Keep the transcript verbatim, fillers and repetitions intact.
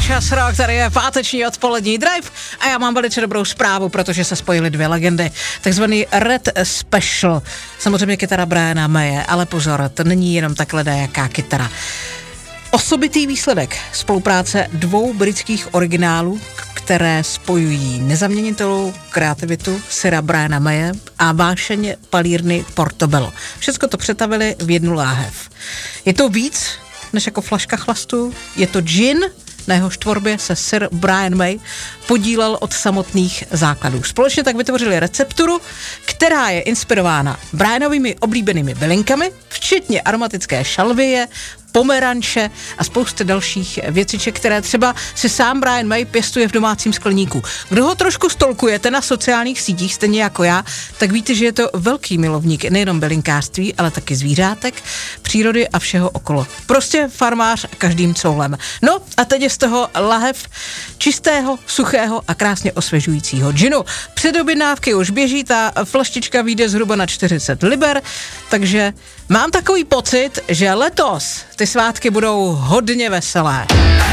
Čas Rock, tady je páteční odpolední drive a já mám velice dobrou zprávu, protože se spojily dvě legendy, takzvaný Red Special, samozřejmě kytara Briana Maye, ale pozor, to není jenom takhle jaká kytara. Osobitý výsledek spolupráce dvou britských originálů, které spojují nezaměnitelnou kreativitu Sira Briana Maye a vášeň palírny Portobello. Všechno to přetavili v jednu láhev. Je to víc než jako flaška chlastu, je to gin, na jehož tvorbě se Sir Brian May podílel od samotných základů. Společně tak vytvořili recepturu, která je inspirována Brianovými oblíbenými bylinkami, včetně aromatické šalvie, pomeranče a spousty dalších věciček, které třeba si sám Brian May pěstuje v domácím skleníku. Kdo ho trošku stolkujete na sociálních sítích, stejně jako já, tak víte, že je to velký milovník nejenom bylinkářství, ale taky zvířátek, přírody a všeho okolo. Prostě farmář každým couhlem. No a teď je z toho lahev čistého, suchého a krásně osvěžujícího džinu. Předobjednávky už běží, ta flaštička vyjde zhruba na čtyřicet liber, takže mám takový pocit, že letos ty svátky budou hodně veselé.